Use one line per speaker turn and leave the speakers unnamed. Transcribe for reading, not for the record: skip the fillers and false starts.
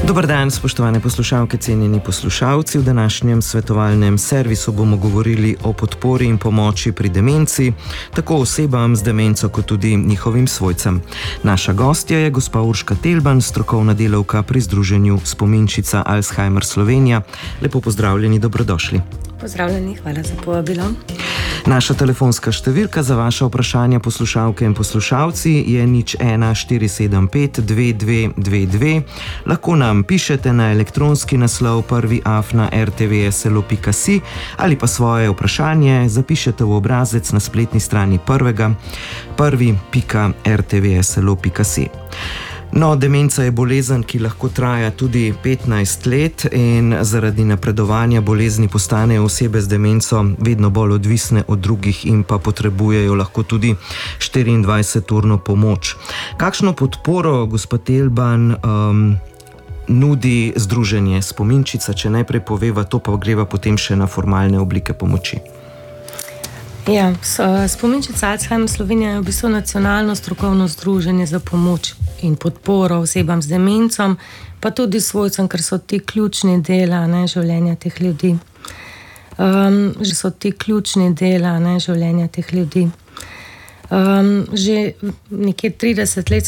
Dober dan, spoštovane poslušalke, cenjeni poslušalci. V današnjem svetovalnem servisu bomo govorili o podpori in pomoči pri demenci, tako osebam z demenco kot tudi njihovim svojcem. Naša gostja je gospa Urška Telban, strokovna delavka pri Združenju Spominčica Alzheimer Slovenija. Lepo pozdravljeni, dobrodošli.
Pozdravljeni, hvala za povabilo.
Naša telefonska številka za vaše vprašanja, poslušalke in poslušalci, je 01475 2222. Lahko nam pišete na elektronski naslov prvi@rtvslo.si ali pa svoje vprašanje zapišete v obrazec na spletni strani prvi.rtvslo.si. No, demenca je bolezen, ki lahko traja tudi 15 let in zaradi napredovanja bolezni postanejo osebe z demenco vedno bolj odvisne od drugih in pa potrebujejo lahko tudi 24-urno pomoč. Kakšno podporo, gospa Telban, nudi Združenje Spominčica, če najprej poveva to, pa greva potem še na formalne oblike pomoči?
Ja, Spominčica Alzheimer Slovenija je v bistvu nacionalno strokovno združenje za pomoč in podporo osebam z demencom, pa tudi svojcem, ker so ti ključni dela življenja teh ljudi. Že nekje 30 let